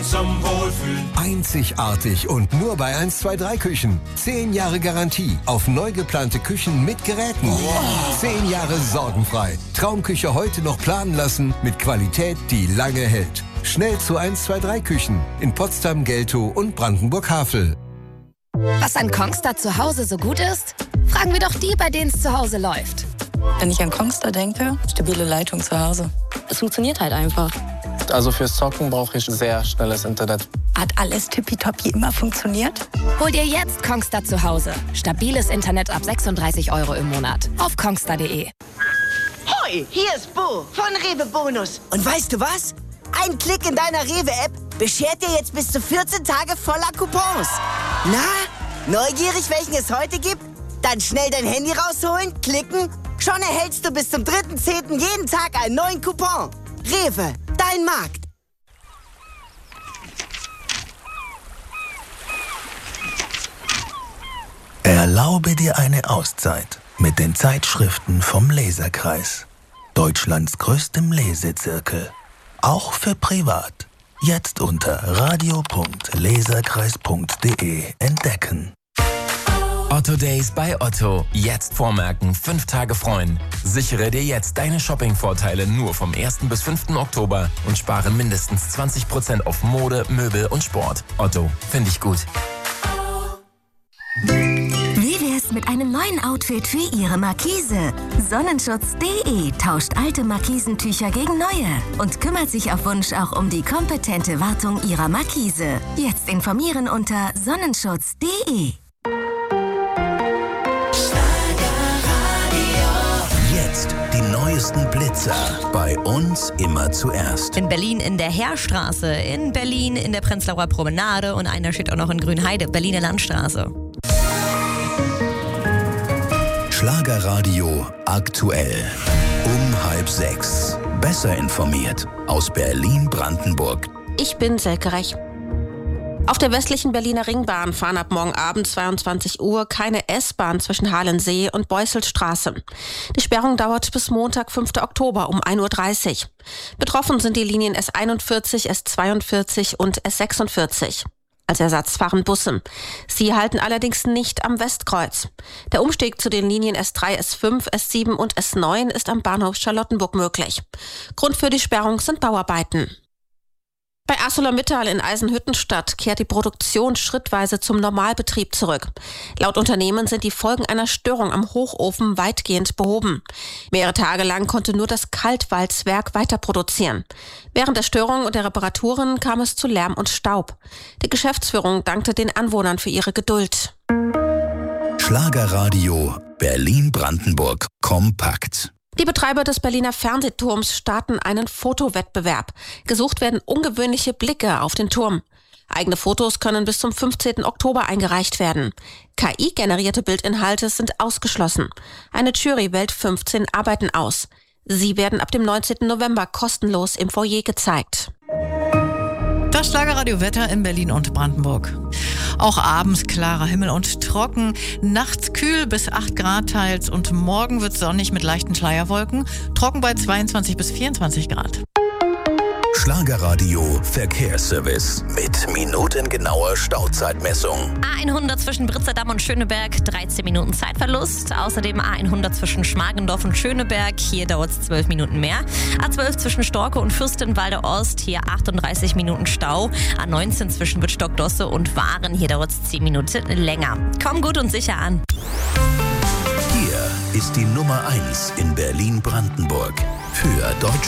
zum Wohlfühlen. Einzigartig und nur bei 123 Küchen. 10 Jahre Garantie auf neu geplante Küchen mit Geräten. 10 Jahre sorgenfrei. Traumküche heute noch planen lassen mit Qualität, die lange hält. Schnell zu 123 Küchen in Potsdam, Geltow und Brandenburg-Havel. Was an Kongstar zu Hause so gut ist? Fragen wir doch die, bei denen es zu Hause läuft. Wenn ich an Kongstar denke, stabile Leitung zu Hause. Es funktioniert halt einfach. Also fürs Zocken brauche ich sehr schnelles Internet. Hat alles tippitoppi immer funktioniert? Hol dir jetzt Kongstar zu Hause. Stabiles Internet ab 36 € im Monat. Auf kongstar.de. Hoi, hier ist Bo von Rewe Bonus. Und weißt du was? Ein Klick in deiner Rewe-App beschert dir jetzt bis zu 14 Tage voller Coupons. Na, neugierig, welchen es heute gibt? Dann schnell dein Handy rausholen, klicken. Schon erhältst du bis zum 3.10. jeden Tag einen neuen Coupon. Rewe, dein Markt. Erlaube dir eine Auszeit mit den Zeitschriften vom Leserkreis. Deutschlands größtem Lesezirkel. Auch für privat. Jetzt unter radio.leserkreis.de entdecken. Otto Days bei Otto. Jetzt vormerken, 5 Tage freuen. Sichere dir jetzt deine Shopping-Vorteile nur vom 1. bis 5. Oktober und spare mindestens 20% auf Mode, Möbel und Sport. Otto, finde ich gut. Wie wär's mit einem neuen Outfit für Ihre Markise? Sonnenschutz.de tauscht alte Markisentücher gegen neue und kümmert sich auf Wunsch auch um die kompetente Wartung Ihrer Markise. Jetzt informieren unter sonnenschutz.de. Jetzt die neuesten Blitzer. Bei uns immer zuerst. In Berlin in der Heerstraße, in Berlin in der Prenzlauer Promenade und einer steht auch noch in Grünheide, Berliner Landstraße. Schlagerradio aktuell. Um 5:30. Besser informiert aus Berlin-Brandenburg. Ich bin Selke Rech. Auf der westlichen Berliner Ringbahn fahren ab morgen Abend 22 Uhr keine S-Bahn zwischen Halensee und Beuselstraße. Die Sperrung dauert bis Montag, 5. Oktober um 1.30 Uhr. Betroffen sind die Linien S41, S42 und S46. Als Ersatz fahren Busse. Sie halten allerdings nicht am Westkreuz. Der Umstieg zu den Linien S3, S5, S7 und S9 ist am Bahnhof Charlottenburg möglich. Grund für die Sperrung sind Bauarbeiten. Bei ArcelorMittal in Eisenhüttenstadt kehrt die Produktion schrittweise zum Normalbetrieb zurück. Laut Unternehmen sind die Folgen einer Störung am Hochofen weitgehend behoben. Mehrere Tage lang konnte nur das Kaltwalzwerk weiter produzieren. Während der Störung und der Reparaturen kam es zu Lärm und Staub. Die Geschäftsführung dankte den Anwohnern für ihre Geduld. Schlagerradio Berlin-Brandenburg kompakt. Die Betreiber des Berliner Fernsehturms starten einen Fotowettbewerb. Gesucht werden ungewöhnliche Blicke auf den Turm. Eigene Fotos können bis zum 15. Oktober eingereicht werden. KI-generierte Bildinhalte sind ausgeschlossen. Eine Jury wählt 15 Arbeiten aus. Sie werden ab dem 19. November kostenlos im Foyer gezeigt. Das Schlagerradio-Wetter in Berlin und Brandenburg. Auch abends klarer Himmel und trocken, nachts kühl bis 8 Grad teils und morgen wird sonnig mit leichten Schleierwolken, trocken bei 22 bis 24 Grad. Schlagerradio Verkehrsservice mit minutengenauer Stauzeitmessung. A100 zwischen Britzerdamm und Schöneberg, 13 Minuten Zeitverlust. Außerdem A100 zwischen Schmargendorf und Schöneberg, hier dauert es 12 Minuten mehr. A12 zwischen Storke und Fürstenwalde Ost, hier 38 Minuten Stau. A19 zwischen Wittstock-Dosse und Waren, hier dauert es 10 Minuten länger. Komm gut und sicher an. Hier ist die Nummer 1 in Berlin-Brandenburg für Deutschland.